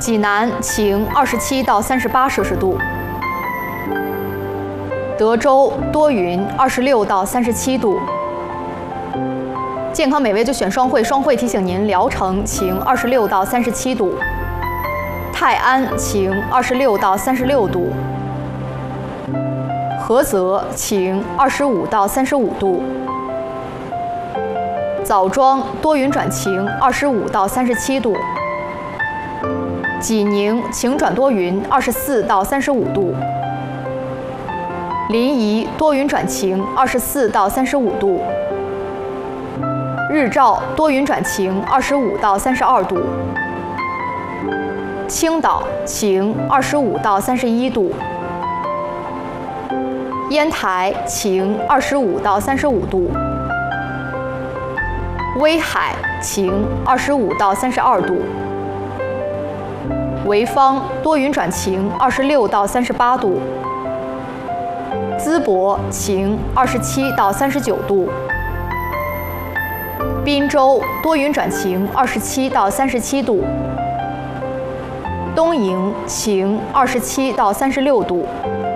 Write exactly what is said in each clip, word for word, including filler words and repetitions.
济南晴，二十七到三十八摄氏度。德州多云，二十六到三十七度。健康美味就选双汇，双汇提醒您：聊城晴，二十六到三十七度；泰安晴，二十六到三十六度；菏泽晴，二十五到三十五度；枣庄多云转晴，二十五到三十七度；济宁晴转多云，二十四到三十五度；临沂多云转晴，二十四到三十五度；日照多云转晴，二十五到三十二度；青岛晴，二十五到三十一度；烟台晴，二十五到三十五度；威海晴，二十五到三十二度；潍坊多云转晴，二十六到三十八度；淄博晴，二十七到三十九度；滨州多云转晴，二十七到三十七度；东营晴，二十七到三十六度；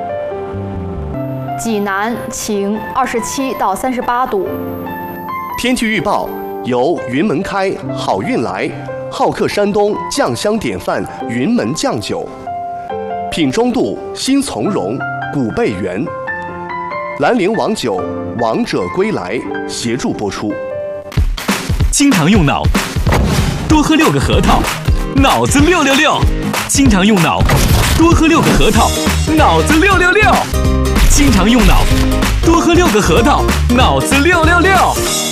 济南晴，二十七到三十八度。 天气预报由云门开好运来好客山东酱香典范云门酱酒，品中度新从容古贝园，兰陵王酒王者归来协助播出。 经常用脑，多喝六个核桃，脑子六六六。经常用脑，多喝六个核桃，脑子六六六。经常用脑，多喝六个核桃，脑子六六六。